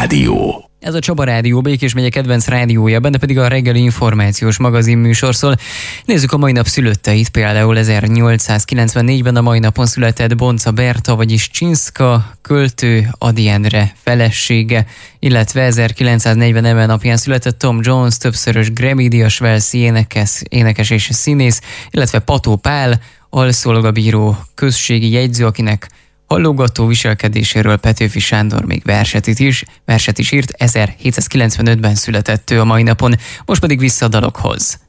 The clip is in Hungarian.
Rádió. Ez a Csaba Rádió, Békés megye kedvenc rádiója, benne pedig a reggeli információs magazin műsorszól. Nézzük a mai nap szülötteit, például 1894-ben a mai napon született Bonca Berta, vagyis Csinszka költő, Ady Endre felesége, illetve 1940 napján született Tom Jones, többszörös Grammy-díjas walesi énekes és színész, illetve Pató Pál, alszolgabíró, községi jegyző, akinek hallógató viselkedéséről Petőfi Sándor még verset is írt, 1795-ben született ő a mai napon, most pedig vissza a dalokhoz.